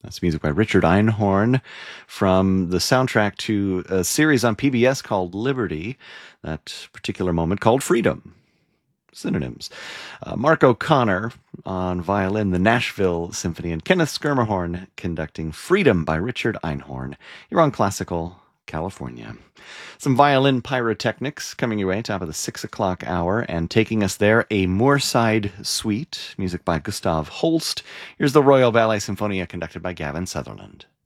That's music by Richard Einhorn from the soundtrack to a series on PBS called Liberty, that particular moment called Freedom. Synonyms. Mark O'Connor on violin, the Nashville Symphony, and Kenneth Schermerhorn conducting Freedom by Richard Einhorn. You're on Classical California. Some violin pyrotechnics coming your way, top of the 6 o'clock hour, and taking us there, a Moorside Suite, music by Gustav Holst. Here's the Royal Ballet Symphonia conducted by Gavin Sutherland.